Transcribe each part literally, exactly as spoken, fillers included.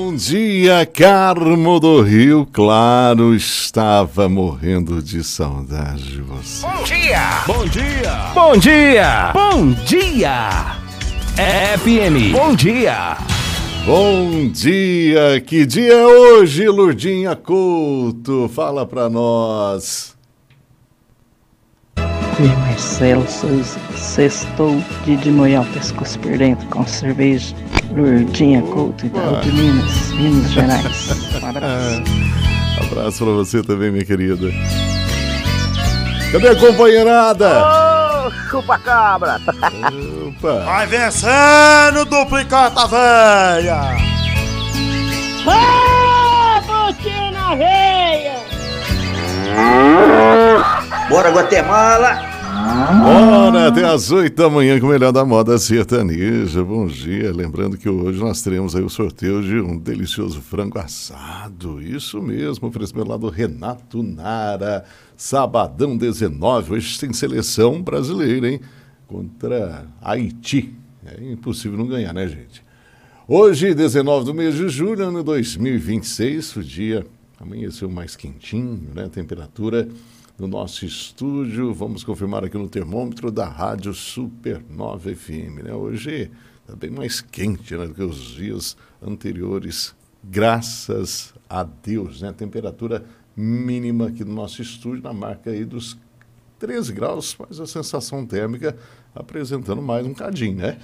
Bom dia, Carmo do Rio Claro. Estava morrendo de saudade de você. Bom dia! Bom dia! Bom dia! Bom dia! F M, bom dia! Bom dia! Que dia é hoje, Lurdinha Couto? Fala pra nós. E Marcelo Souza, sextou de Noel Pescoço por dentro com cerveja. Lurdinha Couto, Itaú de Minas, Minas Gerais. Parabéns. Abraço pra você também, minha querida. Cadê a companheirada? Ô, oh, chupa-cabra! Opa! Vai vencendo, duplicata véia! Ah, botinha na veia! Bora, Guatemala! Bora, até às oito da manhã com o melhor da moda sertaneja. Bom dia, lembrando que hoje nós teremos aí o sorteio de um delicioso frango assado. Isso mesmo, oferecimento lá do Renato Nara. Sabadão dezenove, hoje tem seleção brasileira, hein? Contra Haiti. É impossível não ganhar, né, gente? Hoje, dezenove do mês de julho, ano dois mil e vinte e seis, o dia amanheceu mais quentinho, né? Temperatura no nosso estúdio, vamos confirmar aqui no termômetro da Rádio Supernova F M, né? Hoje está bem mais quente, né, do que os dias anteriores, graças a Deus, né? A temperatura mínima aqui no nosso estúdio, na marca aí dos treze graus, mas a sensação térmica apresentando mais um cadinho, né?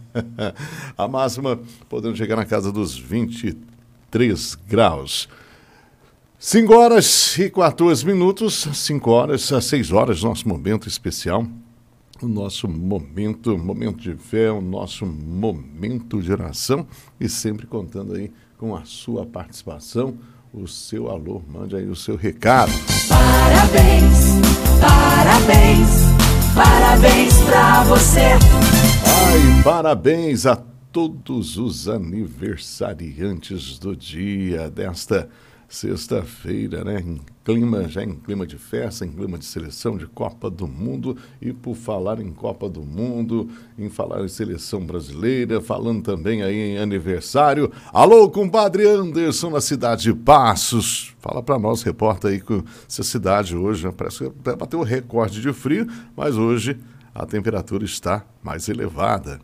A máxima podendo chegar na casa dos vinte e três graus. cinco horas e quatorze minutos, cinco horas a seis horas, nosso momento especial, o nosso momento, momento de fé, o nosso momento de oração e sempre contando aí com a sua participação, o seu alô, mande aí o seu recado. Parabéns, parabéns, parabéns pra você. Ai, parabéns a todos os aniversariantes do dia desta sexta-feira, né? Em clima, já em clima de festa, em clima de seleção de Copa do Mundo. E por falar em Copa do Mundo, em falar em seleção brasileira, falando também aí em aniversário. Alô, compadre Anderson, na cidade de Passos. Fala pra nós, reporta aí que essa cidade hoje, né, parece que vai bater o recorde de frio, mas hoje a temperatura está mais elevada.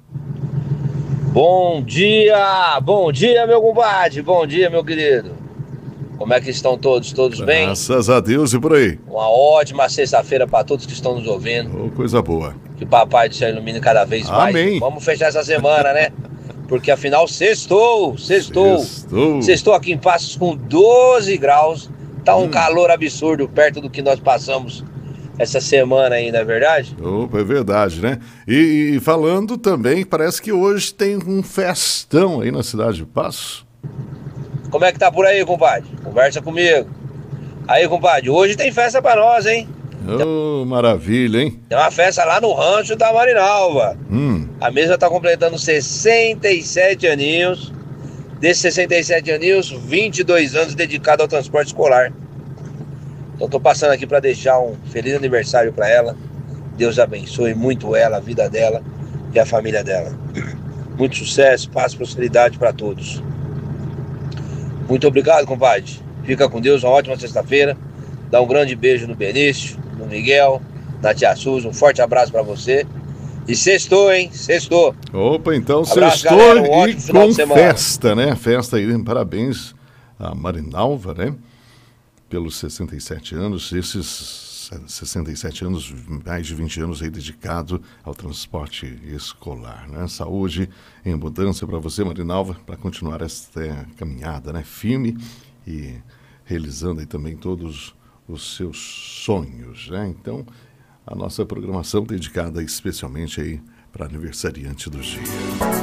Bom dia! Bom dia, meu compadre! Bom dia, meu querido! Como é que estão todos? Todos bem? Graças a Deus e por aí. Uma ótima sexta-feira para todos que estão nos ouvindo. Oh, coisa boa. Que o Papai do Céu ilumine cada vez mais. Amém. Vamos fechar essa semana, né? Porque afinal, sextou, sextou. Sextou. Sextou aqui em Passos com doze graus. Tá um hum. calor absurdo perto do que nós passamos essa semana aí, não é verdade? Opa, é verdade, né? E, e falando também, parece que hoje tem um festão aí na cidade de Passos. Como é que tá por aí, compadre? Conversa comigo. Aí, compadre, hoje tem festa pra nós, hein? Ô, oh, maravilha, hein? Tem uma festa lá no rancho da Marinalva. Hum. A mesa tá completando sessenta e sete aninhos. Desses sessenta e sete aninhos, vinte e dois anos dedicado ao transporte escolar. Então tô passando aqui pra deixar um feliz aniversário pra ela. Deus abençoe muito ela, a vida dela e a família dela. Muito sucesso, paz e prosperidade pra todos. Muito obrigado, compadre. Fica com Deus, uma ótima sexta-feira. Dá um grande beijo no Benício, no Miguel, na tia Suzy. Um forte abraço pra você. E sextou, hein? Sextou. Opa, então Abraço, sextou galera, um ótimo e final com de semana. festa, né? Festa aí, parabéns a Marinalva, né? Pelos sessenta e sete anos, esses sessenta e sete anos, mais de vinte anos aí dedicado ao transporte escolar, né? Saúde em abundância para você, Marinalva, para continuar esta caminhada, né? Firme e realizando aí também todos os seus sonhos, né? Então, a nossa programação dedicada especialmente aí para aniversariante do dia.